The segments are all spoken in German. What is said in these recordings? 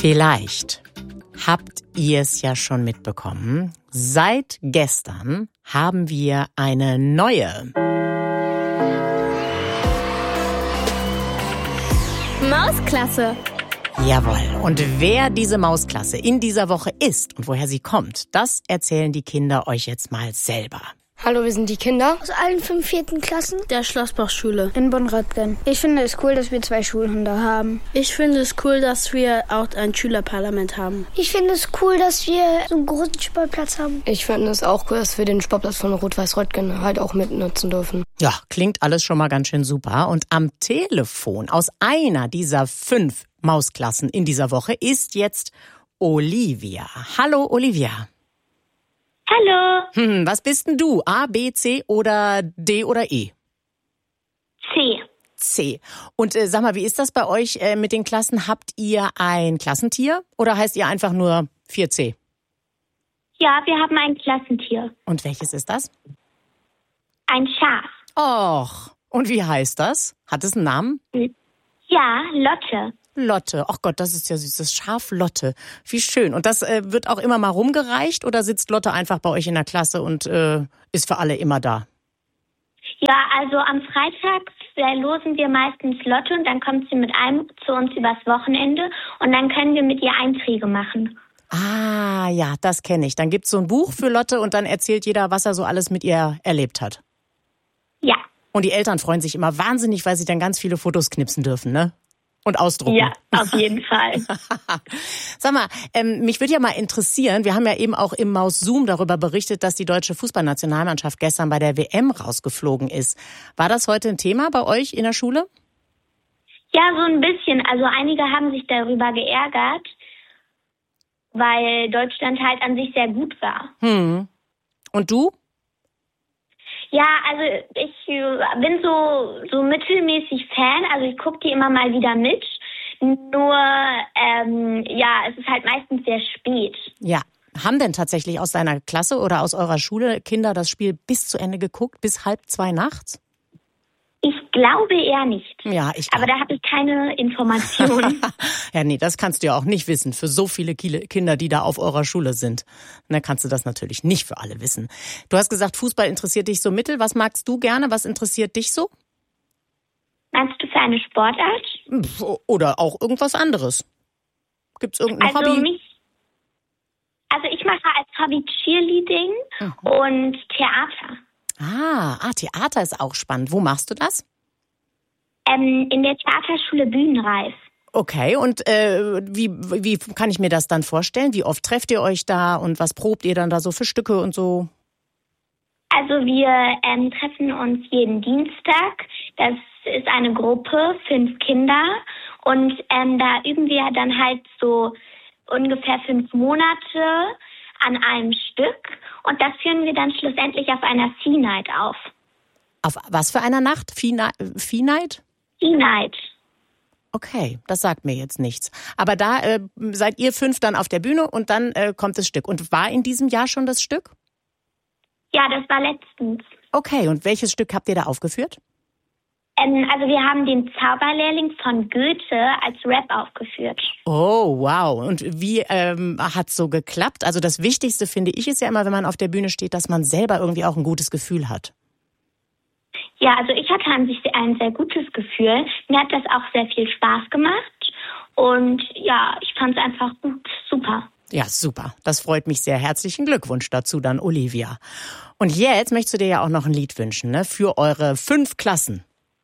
Vielleicht habt ihr es ja schon mitbekommen. Seit gestern haben wir eine neue Mausklasse. Jawohl. Und wer diese Mausklasse in dieser Woche ist und woher sie kommt, das erzählen die Kinder euch jetzt mal selber. Hallo, wir sind die Kinder Aus allen 5 vierten Klassen der Schlossbachschule in Bonn-Röttgen. Ich finde es cool, dass wir 2 Schulhunde haben. Ich finde es cool, dass wir auch ein Schülerparlament haben. Ich finde es cool, dass wir so einen großen Sportplatz haben. Ich finde es auch cool, dass wir den Sportplatz von Rot-Weiß-Röttgen halt auch mitnutzen dürfen. Ja, klingt alles schon mal ganz schön super. Und am Telefon aus einer dieser 5 Mausklassen in dieser Woche ist jetzt Olivia. Hallo, Olivia. Hallo. Was bist denn du? A, B, C oder D oder E? C. C. Und sag mal, wie ist das bei euch mit den Klassen? Habt ihr ein Klassentier oder heißt ihr einfach nur 4C? Ja, wir haben ein Klassentier. Und welches ist das? Ein Schaf. Och, und wie heißt das? Hat es einen Namen? Ja, Lotte. Lotte. Ach Gott, das ist ja süß. Das Schaf Lotte. Wie schön. Und das wird auch immer mal rumgereicht oder sitzt Lotte einfach bei euch in der Klasse und ist für alle immer da? Ja, also am Freitag losen wir meistens Lotte und dann kommt sie mit einem zu uns übers Wochenende und dann können wir mit ihr Einträge machen. Ah, ja, das kenne ich. Dann gibt's so ein Buch für Lotte und dann erzählt jeder, was er so alles mit ihr erlebt hat. Ja. Und die Eltern freuen sich immer wahnsinnig, weil sie dann ganz viele Fotos knipsen dürfen, ne? Und ausdrucken. Ja, auf jeden Fall. Sag mal, mich würde ja mal interessieren, wir haben ja eben auch im Maus Zoom darüber berichtet, dass die deutsche Fußballnationalmannschaft gestern bei der WM rausgeflogen ist. War das heute ein Thema bei euch in der Schule? Ja, so ein bisschen. Also einige haben sich darüber geärgert, weil Deutschland halt an sich sehr gut war. Und du? Ja, also ich bin so mittelmäßig Fan, also ich gucke die immer mal wieder mit. Nur, es ist halt meistens sehr spät. Ja. Haben denn tatsächlich aus deiner Klasse oder aus eurer Schule Kinder das Spiel bis zu Ende geguckt, bis 1:30 nachts? Ich glaube eher nicht. Ja, Aber da habe ich keine Informationen. Ja, nee, das kannst du ja auch nicht wissen für so viele Kinder, die da auf eurer Schule sind. Da kannst du das natürlich nicht für alle wissen. Du hast gesagt, Fußball interessiert dich so mittel. Was magst du gerne? Was interessiert dich so? Meinst du für eine Sportart? Oder auch irgendwas anderes? Gibt's irgendein Hobby? Also ich mache als Hobby Cheerleading und Theater. Ah, Theater ist auch spannend. Wo machst du das? In der Theaterschule Bühnenreif. Okay, und wie kann ich mir das dann vorstellen? Wie oft trefft ihr euch da und was probt ihr dann da so für Stücke und so? Also wir treffen uns jeden Dienstag. Das ist eine Gruppe, 5 Kinder. Und da üben wir dann halt so ungefähr 5 Monate an einem Stück. Und das führen wir dann schlussendlich auf einer Fee-Night auf. Auf was für einer Nacht? Fee-Night? Fee-Night. Okay, das sagt mir jetzt nichts. Aber da seid ihr 5 dann auf der Bühne und dann kommt das Stück. Und war in diesem Jahr schon das Stück? Ja, das war letztens. Okay, und welches Stück habt ihr da aufgeführt? Also wir haben den Zauberlehrling von Goethe als Rap aufgeführt. Oh, wow. Und wie hat's so geklappt? Also das Wichtigste, finde ich, ist ja immer, wenn man auf der Bühne steht, dass man selber irgendwie auch ein gutes Gefühl hat. Ja, also ich hatte an sich ein sehr gutes Gefühl. Mir hat das auch sehr viel Spaß gemacht. Und ja, ich fand es einfach gut, super. Ja, super. Das freut mich sehr. Herzlichen Glückwunsch dazu dann, Olivia. Und jetzt möchtest du dir ja auch noch ein Lied wünschen, ne? Für eure 5 Klassen.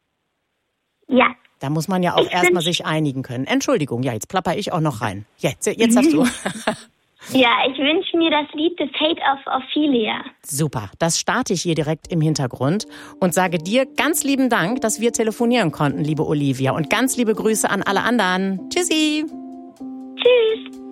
Ja. Da muss man ja auch erstmal sich einigen können. Entschuldigung, ja, jetzt plapper ich auch noch rein. Jetzt darfst du. Ja, ich wünsche mir das Lied The Fate of Ophelia. Super, das starte ich hier direkt im Hintergrund und sage dir ganz lieben Dank, dass wir telefonieren konnten, liebe Olivia. Und ganz liebe Grüße an alle anderen. Tschüssi. Tschüss.